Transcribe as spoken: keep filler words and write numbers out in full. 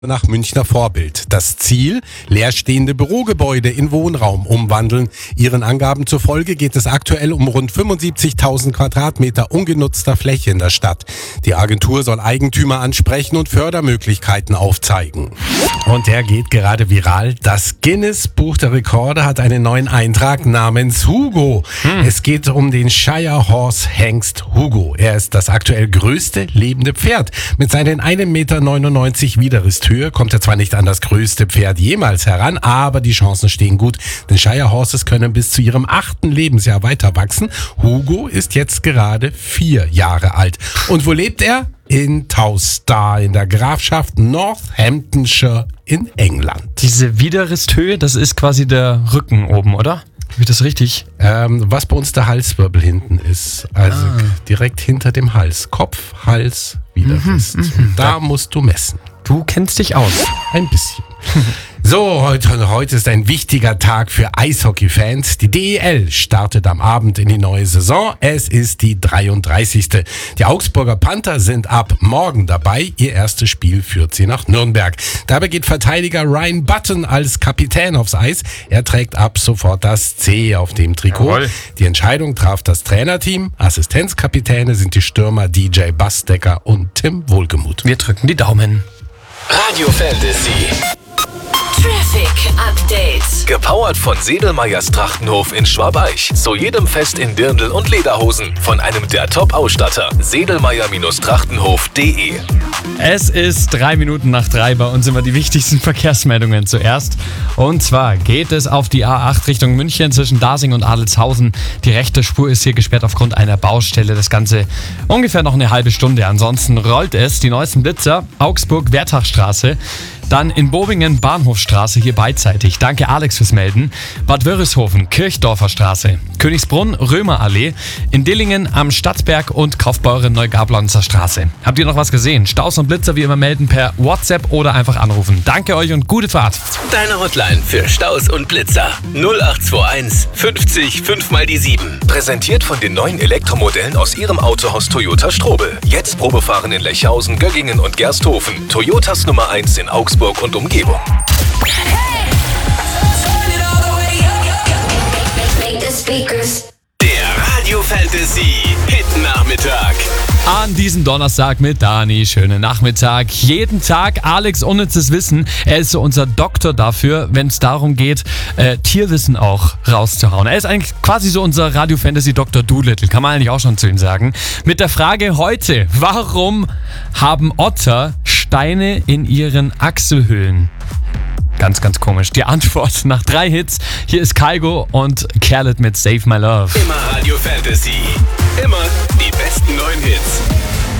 Nach Münchner Vorbild. Das Ziel: leerstehende Bürogebäude in Wohnraum umwandeln. Ihren Angaben zufolge geht es aktuell um rund fünfundsiebzigtausend Quadratmeter ungenutzter Fläche in der Stadt. Die Agentur soll Eigentümer ansprechen und Fördermöglichkeiten aufzeigen. Und der geht gerade viral. Das Guinness Buch der Rekorde hat einen neuen Eintrag namens Hugo. Hm. Es geht um den Shire Horse Hengst Hugo. Er ist das aktuell größte lebende Pferd. Mit seinen ein Meter neunundneunzig Widerristhöhe kommt er zwar nicht an das größte Pferd jemals heran, aber die Chancen stehen gut, denn Shire Horses können bis zu ihrem achten Lebensjahr weiter wachsen. Hugo ist jetzt gerade vier Jahre alt. Und wo lebt er? In Towcester in der Grafschaft Northamptonshire in England. Diese Widerristhöhe, das ist quasi der Rücken oben, oder? Wird das richtig? Ähm, was bei uns der Halswirbel hinten ist. Also ah. direkt hinter dem Hals. Kopf, Hals, Widerrist. Mhm, Und da musst du messen. Du kennst dich aus. Ein bisschen. So, heute, heute ist ein wichtiger Tag für Eishockey-Fans. Die D E L startet am Abend in die neue Saison. Es ist die dreiunddreißigste. Die Augsburger Panther sind ab morgen dabei. Ihr erstes Spiel führt sie nach Nürnberg. Dabei geht Verteidiger Ryan Button als Kapitän aufs Eis. Er trägt ab sofort das C auf dem Trikot. Jawohl. Die Entscheidung traf das Trainerteam. Assistenzkapitäne sind die Stürmer D J Bastecker und Tim Wohlgemuth. Wir drücken die Daumen. Radio Fantasy. Traffic Update. Gepowert von Sedelmeyers Trachtenhof in Schwabeich. Zu jedem Fest in Dirndl und Lederhosen. Von einem der Top-Ausstatter. Sedelmeyer Trachtenhof punkt de. Es ist drei Minuten nach drei. Bei uns immer die wichtigsten Verkehrsmeldungen zuerst. Und zwar geht es auf die A acht Richtung München zwischen Dasing und Adelzhausen. Die rechte Spur ist hier gesperrt aufgrund einer Baustelle. Das Ganze ungefähr noch eine halbe Stunde. Ansonsten rollt es. Die neuesten Blitzer. Augsburg-Wertachstraße. Dann in Bobingen Bahnhofstraße hier beidseitig. Danke Alex fürs Melden. Bad Wörishofen Kirchdorfer Straße. Königsbrunn Römerallee. In Dillingen am Stadtberg und Kaufbeuren Neugablonzer Straße. Habt ihr noch was gesehen? Staus und Blitzer wie immer melden per WhatsApp oder einfach anrufen. Danke euch und gute Fahrt. Deine Hotline für Staus und Blitzer. null acht zwei eins fünfzig fünf mal die sieben. Präsentiert von den neuen Elektromodellen aus ihrem Autohaus Toyota Strobel. Jetzt Probefahren in Lechhausen, Göggingen und Gersthofen. Toyotas Nummer eins in Augsburg und Umgebung. Der Radio Fantasy Hit Nachmittag. An diesem Donnerstag mit Dani. Schönen Nachmittag. Jeden Tag Alex unnützes Wissen. Er ist so unser Doktor dafür, wenn es darum geht, äh, Tierwissen auch rauszuhauen. Er ist eigentlich quasi so unser Radio Fantasy Doktor Doolittle. Kann man eigentlich auch schon zu ihm sagen. Mit der Frage heute: Warum haben Otter Steine in ihren Achselhöhlen? Ganz, ganz komisch. Die Antwort nach drei Hits. Hier ist Kygo und Khaled mit Save My Love. Immer Radio Fantasy. Immer die besten neuen Hits.